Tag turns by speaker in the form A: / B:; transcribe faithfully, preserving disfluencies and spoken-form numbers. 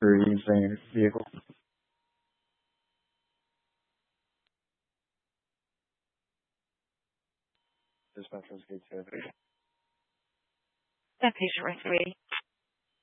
A: for using a vehicle. Dispatch was good too.
B: That patient right three.